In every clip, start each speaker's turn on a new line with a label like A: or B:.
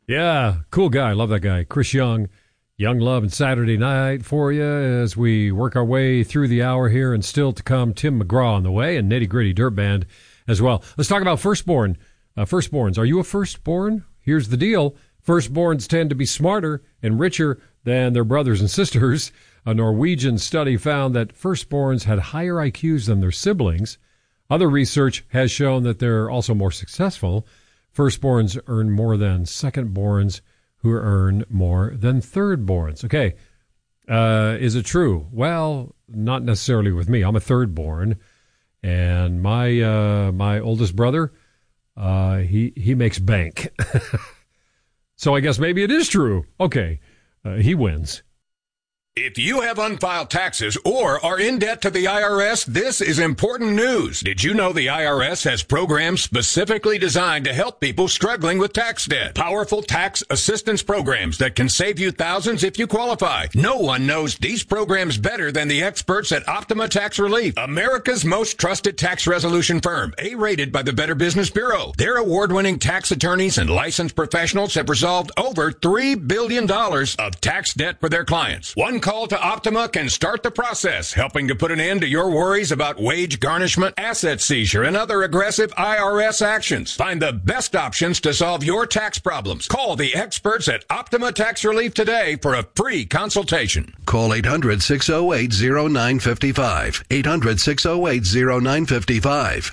A: Yeah, cool guy. Love that guy. Chris Young. Young Love and Saturday Night for you as we work our way through the hour here, and still to come, Tim McGraw on the way and Nitty Gritty Dirt Band as well. Let's talk about firstborn. Firstborns. Are you a firstborn? Here's the deal. Firstborns tend to be smarter and richer than their brothers and sisters. A Norwegian study found that firstborns had higher IQs than their siblings. Other research has shown that they're also more successful. Firstborns earn more than secondborns, who earn more than thirdborns. Okay, is it true? Well, not necessarily with me. I'm a thirdborn, and my oldest brother, he makes bank. So I guess maybe it is true. Okay, he wins.
B: If you have unfiled taxes or are in debt to the IRS, this is important news. Did you know the IRS has programs specifically designed to help people struggling with tax debt? Powerful tax assistance programs that can save you thousands if you qualify. No one knows these programs better than the experts at Optima Tax Relief, America's most trusted tax resolution firm, A-rated by the Better Business Bureau. Their award-winning tax attorneys and licensed professionals have resolved over $3 billion of tax debt for their clients. One call to Optima can start the process, helping to put an end to your worries about wage garnishment, asset seizure, and other aggressive IRS actions. Find the best options to solve your tax problems. Call the experts at Optima Tax Relief today for a free consultation.
C: Call 800-608-0955. 800-608-0955.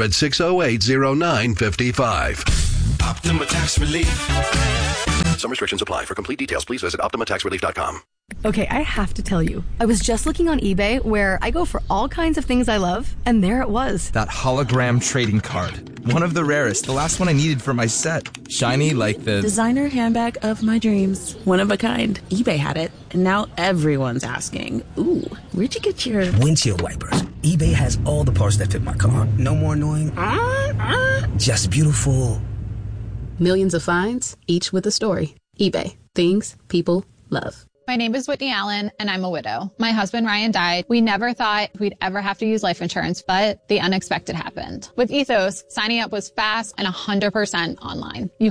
C: 800-608-0955.
D: Optima Tax Relief.
C: Some restrictions apply. For complete details, please visit OptimaTaxRelief.com.
E: Okay, I have to tell you, I was just looking on eBay where I go for all kinds of things I love, and there it was.
F: That hologram trading card. One of the rarest. The last one I needed for my set. Shiny like the
G: designer handbag of my dreams. One of a kind. eBay had it, and now everyone's asking, ooh, where'd you get your
H: windshield wipers? eBay has all the parts that fit my car. No more annoying. Just beautiful.
I: Millions of finds, each with a story. eBay. Things people love.
J: My name is Whitney Allen, and I'm a widow. My husband, Ryan, died. We never thought we'd ever have to use life insurance, but the unexpected happened. With Ethos, signing up was fast and 100% online. You